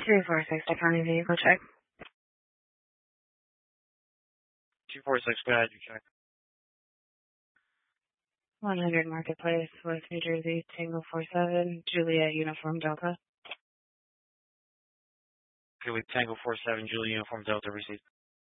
246 to County Vehicle Check. 246, go ahead, you check. 100 Marketplace, West New Jersey, Tango 47, Juliet Uniform Delta. Okay, with Tango 47, Juliet Uniform Delta received.